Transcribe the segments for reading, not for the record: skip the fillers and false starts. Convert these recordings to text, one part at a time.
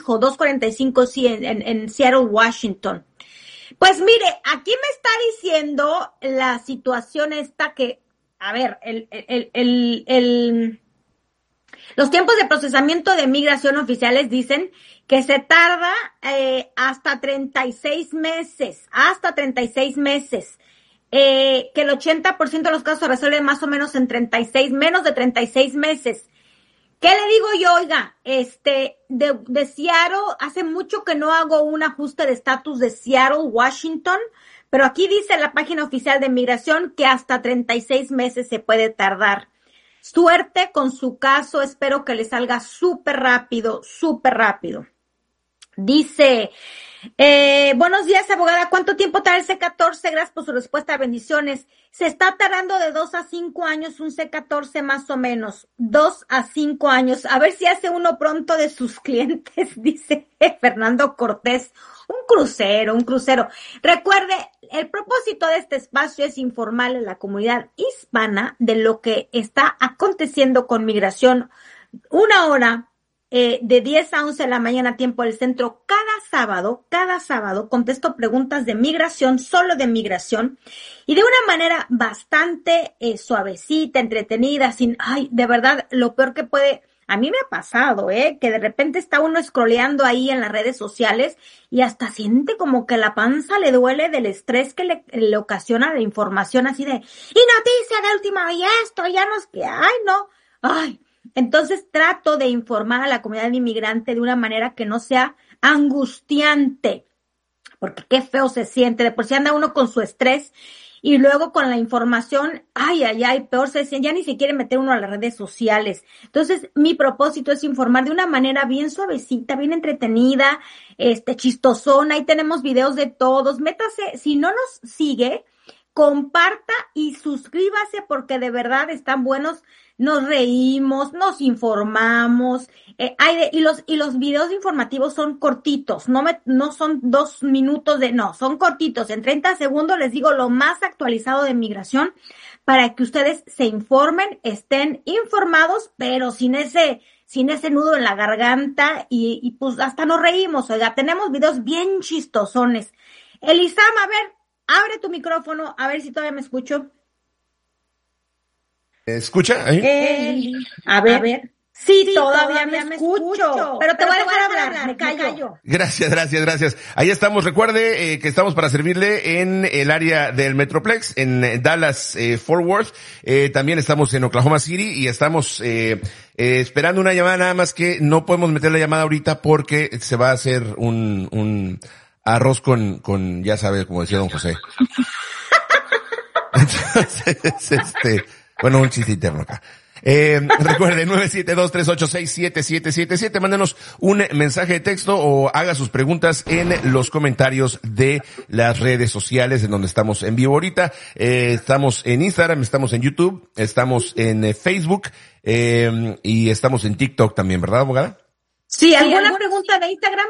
hijo, 2:45, sí, en Seattle, Washington. Pues mire, aquí me está diciendo la situación esta que, a ver, los tiempos de procesamiento de migración oficiales dicen que se tarda hasta 36 meses, que el 80% de los casos se resuelven más o menos en menos de 36 meses. ¿Qué le digo yo? Oiga, de Seattle, hace mucho que no hago un ajuste de estatus de Seattle, Washington, pero aquí dice la página oficial de migración que hasta 36 meses se puede tardar. Suerte con su caso, espero que le salga súper rápido. Dice, buenos días, abogada, ¿cuánto tiempo tarda el C-14? Gracias por su respuesta, bendiciones. Se está tardando de 2 a 5 años un C-14 más o menos, 2 a 5 años. A ver si hace uno pronto de sus clientes, dice Fernando Cortés. Un crucero. Recuerde, el propósito de este espacio es informar a la comunidad hispana de lo que está aconteciendo con migración. 1 hora de 10 a 11 de la mañana, tiempo del centro, cada sábado contesto preguntas de migración, solo de migración, y de una manera bastante suavecita, entretenida, sin, de verdad, lo peor que puede. A mí me ha pasado, que de repente está uno scrolleando ahí en las redes sociales y hasta siente como que la panza le duele del estrés que le ocasiona la información así de, y noticia de última, y esto, ya nos que, entonces trato de informar a la comunidad inmigrante de una manera que no sea angustiante, porque qué feo se siente, de por sí anda uno con su estrés, y luego con la información, peor se siente, ya ni se quiere meter uno a las redes sociales. Entonces, mi propósito es informar de una manera bien suavecita, bien entretenida, chistosona, ahí tenemos videos de todos. Métase, si no nos sigue, comparta y suscríbase porque de verdad están buenos. Nos reímos, nos informamos, y los videos informativos son cortitos, no son 2 minutos son cortitos, en 30 segundos les digo lo más actualizado de migración para que ustedes se informen, estén informados, pero sin ese nudo en la garganta y pues hasta nos reímos. Oiga, tenemos videos bien chistosones. Elisama, a ver, abre tu micrófono, a ver si todavía me escucho. ¿Escucha? ¿Ahí? A ver. Sí, todavía me escucho. Pero te voy a dejar hablar, me callo. Gracias. Ahí estamos. Recuerde que estamos para servirle en el área del Metroplex, en Dallas, Fort Worth. También estamos en Oklahoma City y estamos esperando una llamada, nada más que no podemos meter la llamada ahorita porque se va a hacer un arroz con ya sabe, como decía don José. Entonces, bueno, un chiste interno acá. Recuerde, 972-386-7777. Mándenos un mensaje de texto o haga sus preguntas en los comentarios de las redes sociales en donde estamos en vivo ahorita. Estamos en Instagram, estamos en YouTube, estamos en Facebook, y estamos en TikTok también, ¿verdad, abogada? Sí, ¿alguna pregunta de Instagram?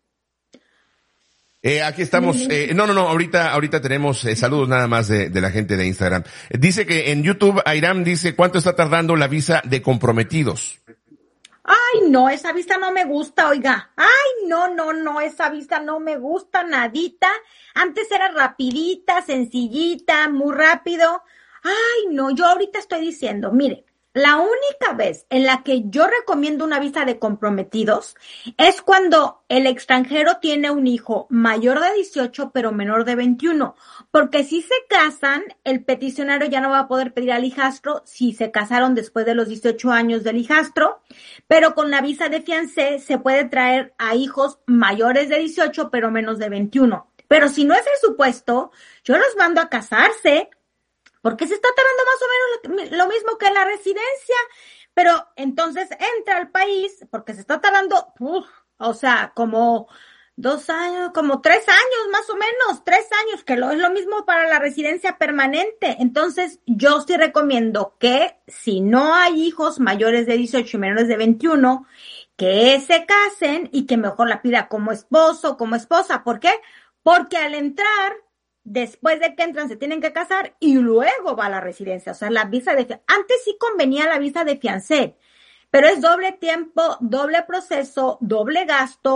Aquí estamos, ahorita tenemos saludos nada más de la gente de Instagram. Dice que en YouTube, Airam dice, ¿cuánto está tardando la visa de comprometidos? No, esa visa no me gusta, oiga. No, esa visa no me gusta nadita. Antes era rapidita, sencillita, muy rápido. No, yo ahorita estoy diciendo, mire, la única vez en la que yo recomiendo una visa de comprometidos es cuando el extranjero tiene un hijo mayor de 18 pero menor de 21, porque si se casan, el peticionario ya no va a poder pedir al hijastro si se casaron después de los 18 años del hijastro, pero con la visa de fiancé se puede traer a hijos mayores de 18 pero menos de 21. Pero si no es el supuesto, yo los mando a casarse, porque se está tardando más o menos lo mismo que la residencia, pero entonces entra al país, porque se está tardando, como 2 años, como 3 años más o menos, 3 años, que es lo mismo para la residencia permanente. Entonces yo sí recomiendo que si no hay hijos mayores de 18 y menores de 21, que se casen y que mejor la pida como esposo o como esposa. ¿Por qué? Porque al entrar, después de que entran, se tienen que casar y luego va a la residencia. O sea, la visa antes sí convenía la visa de fiancé, pero es doble tiempo, doble proceso, doble gasto.